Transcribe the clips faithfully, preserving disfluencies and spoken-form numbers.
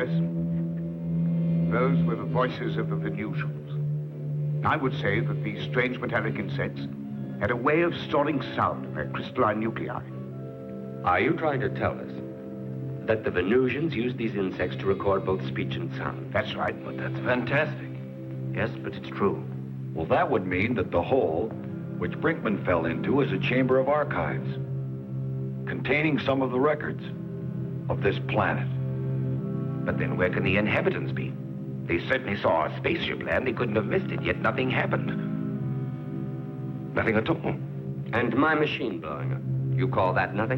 Yes. Those were the voices of the Venusians. I would say that these strange metallic insects had a way of storing sound in their crystalline nuclei. Are you trying to tell us that the Venusians used these insects to record both speech and sound? That's right. But that's fantastic. Yes, but it's true. Well, that would mean that the hole, which Brinkman fell into, is a chamber of archives containing some of the records of this planet. But then where can the inhabitants be? They certainly saw a spaceship land. They couldn't have missed it, yet nothing happened. Nothing at all. And my machine blowing up. You call that nothing?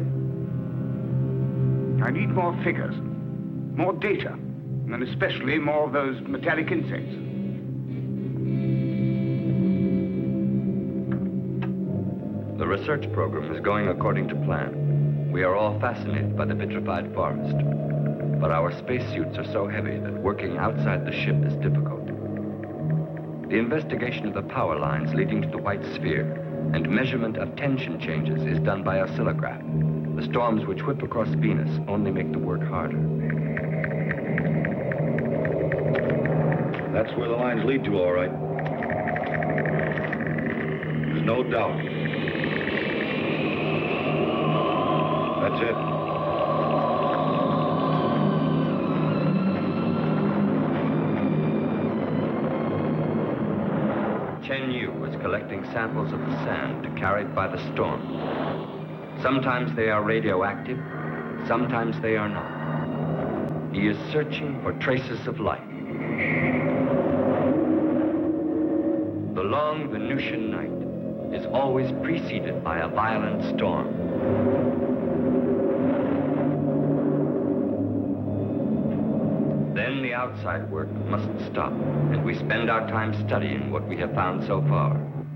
I need more figures, more data, and especially more of those metallic insects. The research program is going according to plan. We are all fascinated by the vitrified forest. But our spacesuits are so heavy that working outside the ship is difficult. The investigation of the power lines leading to the white sphere and measurement of tension changes is done by oscillograph. The storms which whip across Venus only make the work harder. That's where the lines lead to, all right. There's no doubt. That's it. Chen Yu is collecting samples of the sand carried by the storm. Sometimes they are radioactive, sometimes they are not. He is searching for traces of life. The long Venusian night is always preceded by a violent storm. Then the outside work must stop, and we spend our time studying what we have found so far.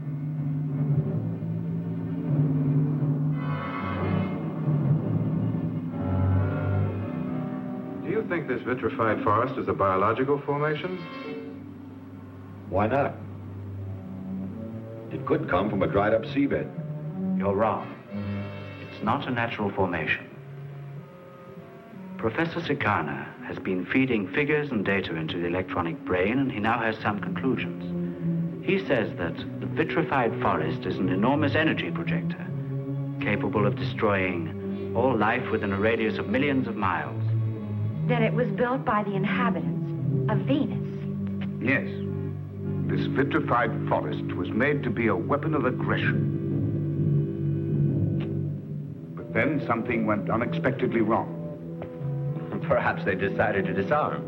Do you think this vitrified forest is a biological formation? Why not? It could come from a dried up seabed. You're wrong. It's not a natural formation. Professor Sikana has been feeding figures and data into the electronic brain, and he now has some conclusions. He says that the vitrified forest is an enormous energy projector, capable of destroying all life within a radius of millions of miles. Then it was built by the inhabitants of Venus. Yes. This vitrified forest was made to be a weapon of aggression. But then something went unexpectedly wrong. Perhaps they decided to disarm.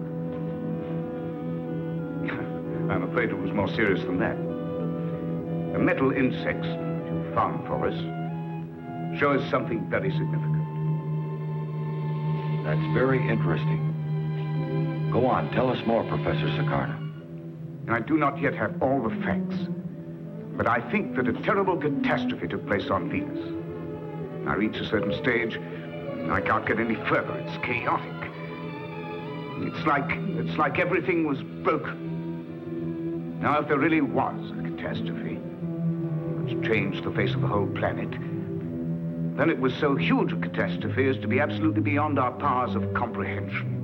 I'm afraid it was more serious than that. The metal insects you found for us show us something very significant. That's very interesting. Go on, tell us more, Professor Sikana. I do not yet have all the facts, but I think that a terrible catastrophe took place on Venus. I reach a certain stage, I can't get any further. It's chaotic. It's like, it's like everything was broken. Now, if there really was a catastrophe, which changed the face of the whole planet, then it was so huge a catastrophe as to be absolutely beyond our powers of comprehension.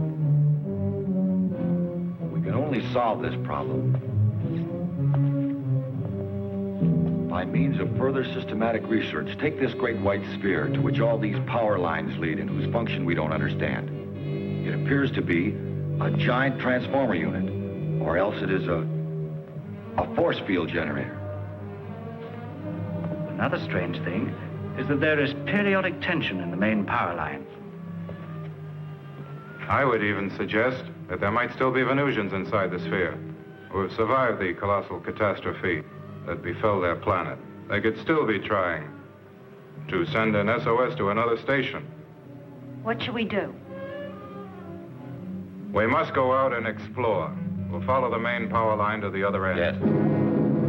We can only solve this problem by means of further systematic research. Take this great white sphere to which all these power lines lead and whose function we don't understand. It appears to be a giant transformer unit, or else it is a, a force field generator. Another strange thing is that there is periodic tension in the main power lines. I would even suggest that there might still be Venusians inside the sphere who have survived the colossal catastrophe that befell their planet. They could still be trying to send an S O S to another station. What should we do? We must go out and explore. We'll follow the main power line to the other end. Yes.